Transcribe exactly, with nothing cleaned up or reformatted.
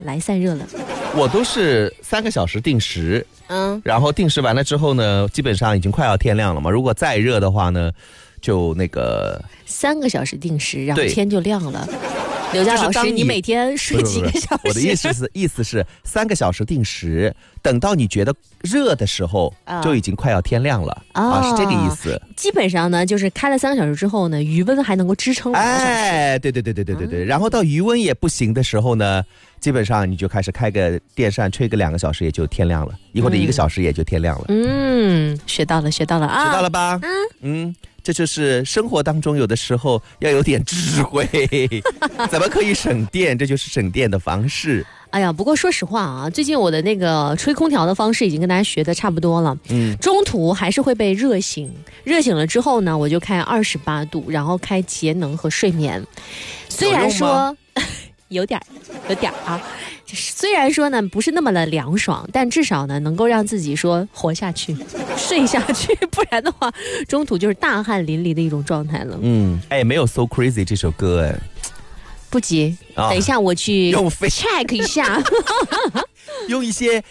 来散热了？ 我都是三个小时定时， 嗯， 然后定时完了之后呢，基本上已经快要天亮了嘛。如果再热的话呢，就那个三个小时定时，然后对天就亮了。刘佳老师， 就是当你你每天睡几个小时？ 我的意思是，意思是三个小时定时，等到你觉得热的时候， 啊就已经快要天亮了、 哦啊，是这个意思。 基本上呢，就是开了三个小时之后呢，余温还能够支撑两个小时。 哎，对对对对对对对、嗯。然后到余温也不行的时候呢，基本上你就开始开个电扇，吹个两个小时也就天亮了，一或者一个小时也就天亮了。 嗯，学到了，学到了啊， 学到了吧？ 嗯嗯。这就是生活当中有的时候要有点智慧，怎么可以省电？这就是省电的方式。 哎呀，不过说实话啊，最近我的那个吹空调的方式已经跟大家学的差不多了。嗯，中途还是会被热醒，热醒了之后呢，我就开二十八度，然后开节能和睡眠。虽然说有点有点啊，虽然说呢不是那么的凉爽，但至少呢能够让自己说活下去、睡下去，不然的话中途就是大汗淋漓的一种状态了。 嗯，哎，没有 So Crazy 这首歌哎。 不急，等一下我去用 check 一下， 用一些